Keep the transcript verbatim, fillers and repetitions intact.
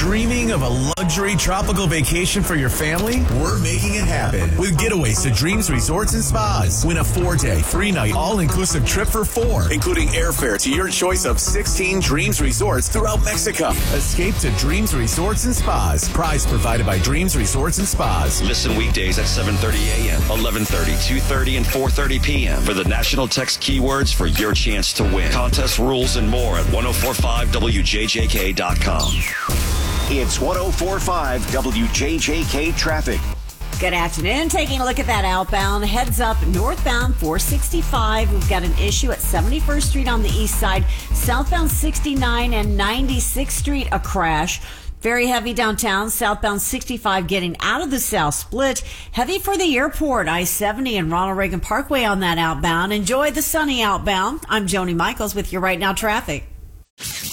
Dreaming of a luxury tropical vacation for your family? We're making it happen with Getaways to Dreams Resorts and Spas. Win a four-day, three-night, all-inclusive trip for four, including airfare to your choice of sixteen Dreams Resorts throughout Mexico. Escape to Dreams Resorts and Spas. Prize provided by Dreams Resorts and Spas. Listen weekdays at seven thirty a.m., eleven thirty, two thirty, and four thirty p.m. for the national text keywords for your chance to win. Contest rules and more at ten forty-five W J J K dot com. It's ten forty-five W J J K traffic. Good afternoon. Taking a look at that outbound. Heads up northbound four sixty-five. We've got an issue at seventy-first Street on the east side. Southbound sixty-nine and ninety-sixth Street, a crash. Very heavy downtown, southbound sixty-five getting out of the South Split. Heavy for the airport, I seventy and Ronald Reagan Parkway on that outbound. Enjoy the sunny outbound. I'm Joni Michaels with your Right Now traffic.